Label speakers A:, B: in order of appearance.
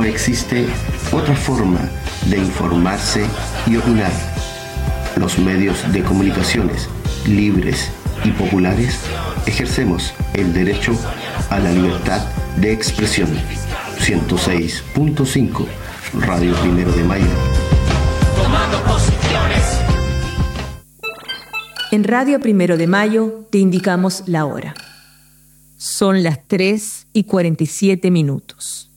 A: existe otra forma de informarse y opinar. Los medios de comunicaciones libres y populares ejercemos el derecho a la libertad de expresión. 106.5 Radio Primero de Mayo.
B: Tomando posiciones.
C: En Radio Primero de Mayo te indicamos la hora. Son las 3:47.